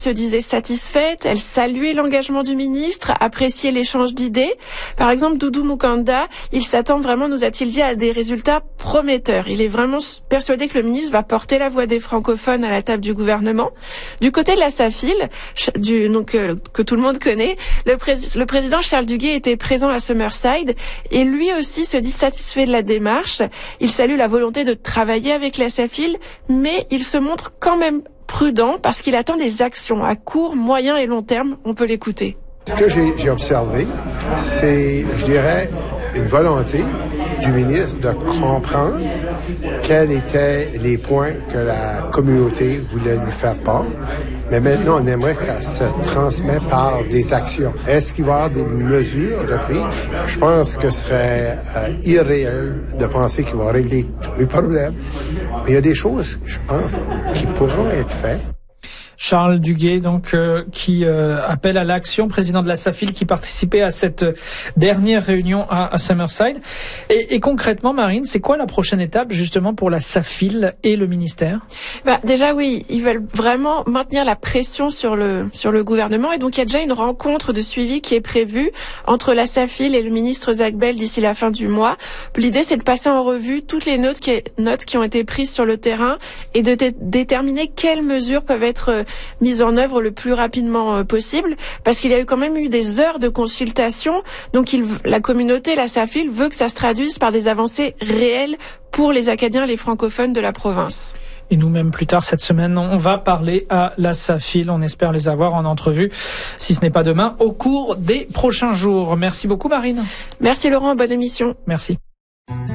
se disait satisfaite, elle saluait l'engagement du ministre, appréciait l'échange d'idées. Par exemple, Doudou Mukanda, il s'attend vraiment, nous a-t-il dit, à des résultats prometteurs. Il est vraiment persuadé que le ministre va porter la voix des francophones à la table du gouvernement. Du côté de la SAFIL, que tout le monde connaît, le président Charles Duguay était présent à Summerside et lui aussi se dit satisfait de la démarche. Il salue la volonté de travailler avec la SAFIL, mais il se montre quand même prudent parce qu'il attend des actions à court, moyen et long terme. On peut l'écouter. Ce que j'ai observé, c'est, je dirais, une volonté du ministre de comprendre quels étaient les points que la communauté voulait lui faire part. Mais maintenant, on aimerait que ça se transmette par des actions. Est-ce qu'il va y avoir des mesures de prise? Je pense que ce serait irréel de penser qu'il va régler tous les problèmes. Mais il y a des choses, je pense, qui pourront être faites. Charles Duguay, donc, qui appelle à l'action, président de la SAFIL, qui participait à cette dernière réunion à Summerside. Et concrètement, Marine, c'est quoi la prochaine étape, justement, pour la SAFIL et le ministère? Déjà, oui, ils veulent vraiment maintenir la pression sur le gouvernement. Et donc, il y a déjà une rencontre de suivi qui est prévue entre la SAFIL et le ministre Zach Bell d'ici la fin du mois. L'idée, c'est de passer en revue toutes les notes qui ont été prises sur le terrain et de déterminer quelles mesures peuvent être mise en œuvre le plus rapidement possible, parce qu'il y a eu quand même eu des heures de consultation. Donc la communauté, la SAFIL, veut que ça se traduise par des avancées réelles pour les Acadiens et les francophones de la province. Et nous-mêmes, plus tard cette semaine, on va parler à la SAFIL. On espère les avoir en entrevue, si ce n'est pas demain, au cours des prochains jours. Merci beaucoup, Marine. Merci, Laurent. Bonne émission. Merci.